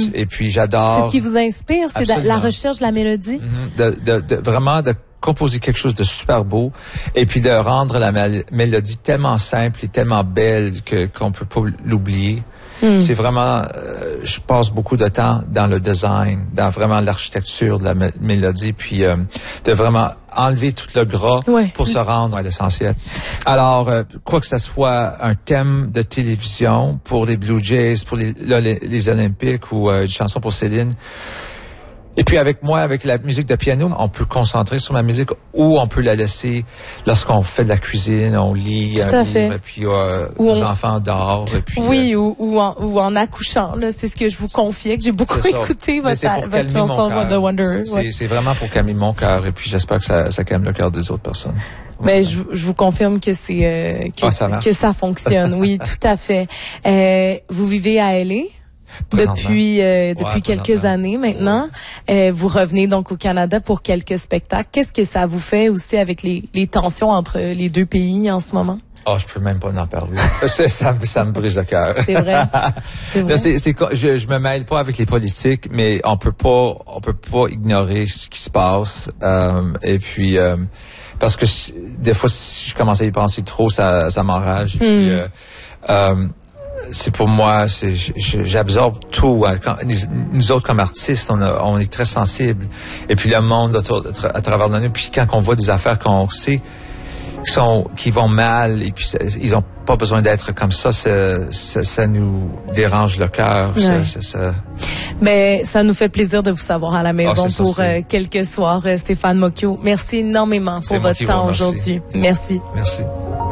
Et puis j'adore. C'est ce qui vous inspire, c'est la recherche de la mélodie. Vraiment de composer quelque chose de super beau et puis de rendre la mélodie tellement simple et tellement belle qu'on peut pas l'oublier. C'est vraiment, je passe beaucoup de temps dans le design, dans vraiment l'architecture de la mélodie, puis de vraiment enlever tout le gras pour se rendre à l'essentiel. Alors, quoi que ce soit un thème de télévision pour les Blue Jays, pour les Olympiques ou une chanson pour Céline. Et puis avec moi, avec la musique de piano, on peut concentrer sur ma musique ou on peut la laisser lorsqu'on fait de la cuisine, on lit un livre, et puis les enfants dorment. Et puis, ou en accouchant. Là, c'est ce que je vous confiais, que j'ai beaucoup écouté votre chanson The Wanderer. C'est vraiment pour calmer mon cœur et puis j'espère que ça calme le cœur des autres personnes. Mais je vous confirme que que ça fonctionne. Oui, tout à fait. Vous vivez à LA? Depuis quelques années maintenant. Vous revenez donc au Canada pour quelques spectacles. Qu'est-ce que ça vous fait aussi avec les tensions entre les deux pays en ce moment? Oh, je peux même pas en parler. ça me brise le cœur. C'est vrai. Je me mêle pas avec les politiques, mais on peut pas ignorer ce qui se passe. Et puis parce que des fois, si je commence à y penser trop, ça m'enrage. Puis, c'est pour moi, j'absorbe tout. Nous autres, comme artistes, on est très sensibles. Et puis le monde à travers nous, puis quand on voit des affaires qu'on sait qui vont mal, et puis ils ont pas besoin d'être comme ça, ça nous dérange le cœur. Mais ça nous fait plaisir de vous savoir à la maison pour quelques soirs, Stéphane Mocchio. Merci énormément pour votre temps aujourd'hui. Merci. Merci.